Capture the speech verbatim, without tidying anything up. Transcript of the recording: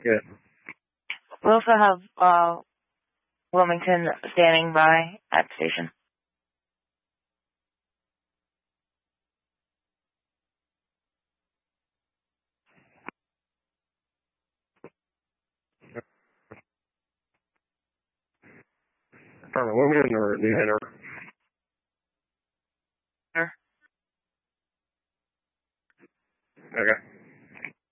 Good. We also have uh, Wilmington standing by at the station. From Wilmington or New Hampshire? Sure. Okay.